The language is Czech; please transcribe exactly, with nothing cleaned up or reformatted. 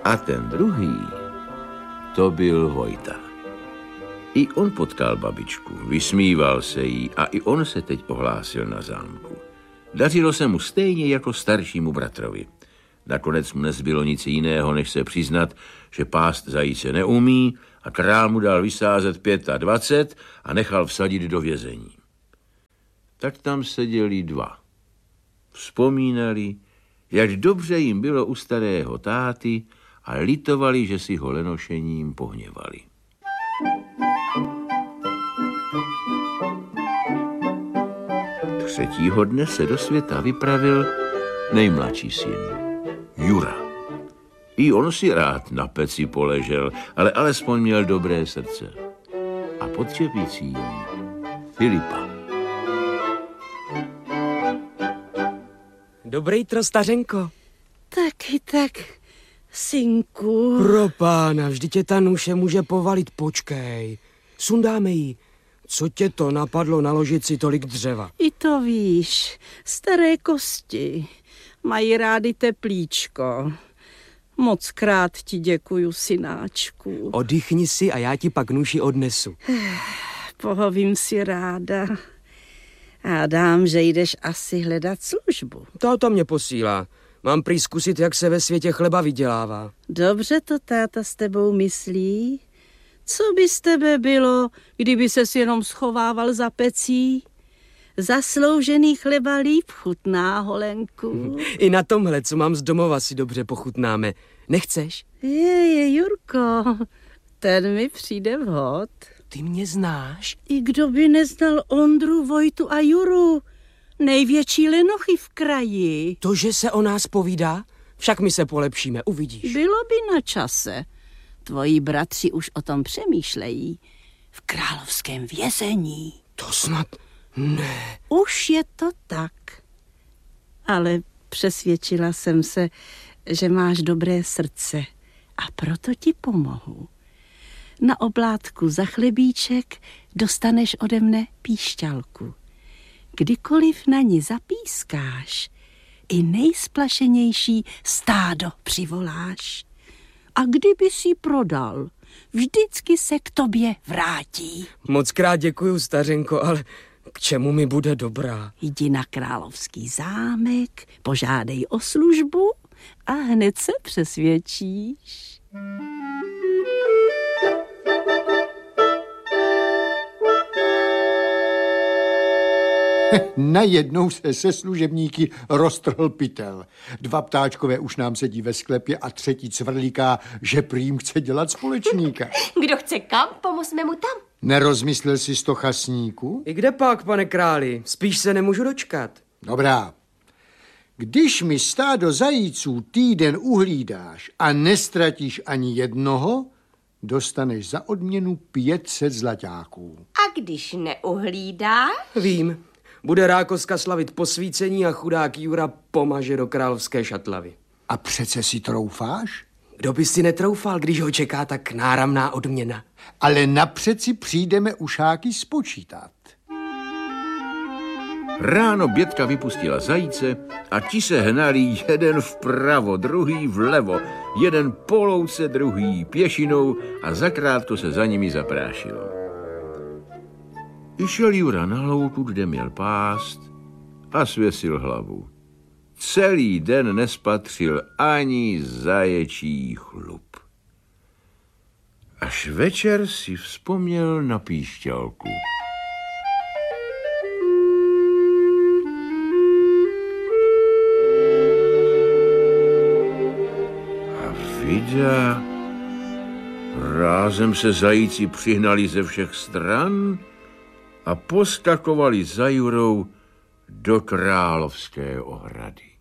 A ten druhý, to byl Vojta. I on potkal babičku, vysmíval se jí a i on se teď ohlásil na zámku. Dařilo se mu stejně jako staršímu bratrovi. Nakonec mu nezbylo nic jiného, než se přiznat, že pást zajíce neumí a král mu dal vysázet dvacet pět a nechal vsadit do vězení. Tak tam seděli dva. Vzpomínali, jak dobře jim bylo u starého táty a litovali, že si ho lenošením pohněvali. Třetího dne se do světa vypravil nejmladší syn, Jura. I on si rád na peci poležel, ale alespoň měl dobré srdce. A pod čepicí Filipa. Dobrý tro, stařenko. Taky tak, synku. Pro pána, vždyť tě ta nůše může povalit, počkej. Sundáme jí. Co tě to napadlo naložit si tolik dřeva? I to víš, staré kosti mají rády teplíčko. Moc krát ti děkuju, synáčku. Oddychni si a já ti pak nůši odnesu. Pohovím si ráda. A dám, že jdeš asi hledat službu. Táta mě posílá. Mám prý zkusit, jak se ve světě chleba vydělává. Dobře to táta s tebou myslí. Co by z tebe bylo, kdyby ses jenom schovával za pecí? Zasloužený chleba líp chutná, holenku. I na tomhle, co mám z domova, si dobře pochutnáme. Nechceš? Je, je, Jurko, ten mi přijde vhod. Ty mě znáš? I kdo by neznal Ondru, Vojtu a Juru, největší lenochy v kraji. To, že se o nás povídá? Však my se polepšíme, uvidíš. Bylo by na čase. Tvoji bratři už o tom přemýšlejí. V královském vězení. To snad ne. Už je to tak. Ale přesvědčila jsem se, že máš dobré srdce a proto ti pomohu. Na oblátku za chlebíček dostaneš ode mne píšťalku. Kdykoliv na ní zapískáš, i nejsplašenější stádo přivoláš. A kdyby si ji prodal, vždycky se k tobě vrátí. Moc krát děkuju, stařenko, ale k čemu mi bude dobrá? Jdi na královský zámek, požádej o službu a hned se přesvědčíš. Najednou se se služebníky roztrhl pytel. Dva ptáčkové už nám sedí ve sklepě a třetí cvrlíká, že prým chce dělat společníka. Kdo chce kam, pomozme mu tam. Nerozmyslel jsi sto chasníků? I kde pak, pane králi? Spíš se nemůžu dočkat. Dobrá. Když mi stádo zajíců týden uhlídáš a nestratíš ani jednoho, dostaneš za odměnu pět set zlaťáků. A když neuhlídáš? Vím. Bude Rákoska slavit posvícení a chudák Jura pomaže do královské šatlavy. A přece si troufáš? Kdo by si netroufal, když ho čeká tak náramná odměna? Ale napřed si přijdeme ušáky spočítat. Ráno Bětka vypustila zajíce a ti se hnali jeden vpravo, druhý vlevo, jeden po louce, druhý pěšinou a zakrátko se za nimi zaprášilo. Išel Jura na louku, kde měl pást a svěsil hlavu. Celý den nespatřil ani zaječí chlup. Až večer si vzpomněl na píšťalku. A vida, rázem se zajíci přihnali ze všech stran a poskakovali za Jurou do královské ohrady.